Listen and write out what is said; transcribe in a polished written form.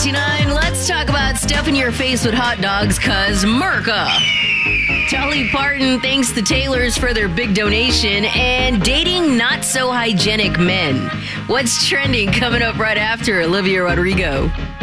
99. Let's talk about stuffing your face with hot dogs, cause Merca. Dolly Parton thanks the Taylors for their big donation, and dating not so hygienic men. What's trending coming up right after Olivia Rodrigo?